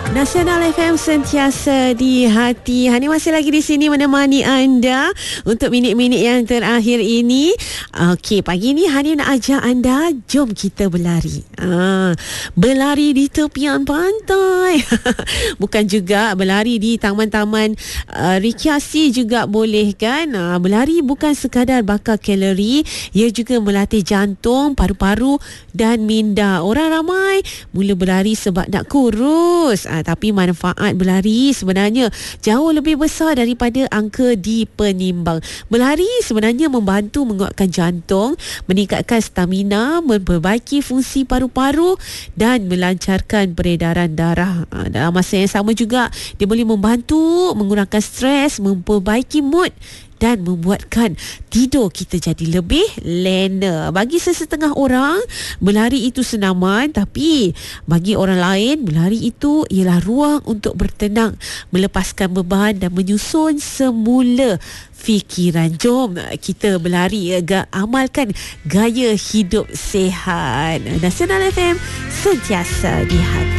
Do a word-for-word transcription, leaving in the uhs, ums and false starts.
Nasional F M sentiasa di hati. Hani masih lagi di sini menemani anda untuk minit-minit yang terakhir ini. Okey, pagi ni Hani nak ajak anda, jom kita berlari. Ah, berlari di tepian pantai. Bukan juga berlari di taman-taman uh, rekreasi juga boleh kan? Ah, berlari bukan sekadar bakar kalori, ia juga melatih jantung, paru-paru dan minda. Orang ramai mula berlari sebab nak kurus. Ah, tapi manfaat berlari sebenarnya jauh lebih besar daripada angka di penimbang. Berlari sebenarnya membantu menguatkan jantung, meningkatkan stamina, memperbaiki fungsi paru-paru dan melancarkan peredaran darah. Ah, dalam masa yang sama juga dia boleh membantu mengurangkan stres, memperbaiki mood dan membuatkan tidur kita jadi lebih lena. Bagi sesetengah orang, berlari itu senaman, tapi bagi orang lain, berlari itu ialah ruang untuk bertenang, melepaskan beban dan menyusun semula fikiran. Jom kita berlari, agak amalkan gaya hidup sihat. Nasional F M sentiasa di hati.